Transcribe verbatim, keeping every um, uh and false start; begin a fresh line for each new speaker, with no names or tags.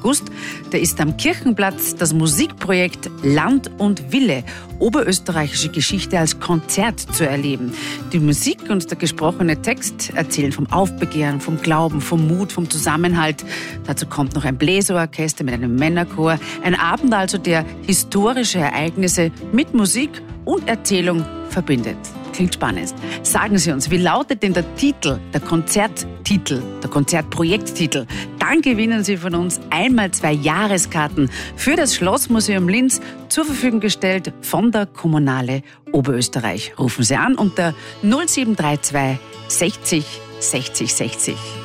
August. Da ist am Kirchenplatz das Musikprojekt Land und Wille, oberösterreichische Geschichte als Konzert zu erleben. Die Musik und der gesprochene Text erzählen vom Aufbegehren, vom Glauben, vom Mut, vom Zusammenhalt. Dazu kommt noch ein Bläserorchester mit einem Männerchor. Ein Abend also, der historische Ereignisse mit Musik und Erzählung verbindet. Klingt spannend. Sagen Sie uns, wie lautet denn der Titel, der Konzerttitel, der Konzertprojekttitel? Dann gewinnen Sie von uns einmal zwei Jahreskarten für das Schlossmuseum Linz, zur Verfügung gestellt von der Kommunale Oberösterreich. Rufen Sie an unter null sieben drei zwei sechzig sechzig sechzig.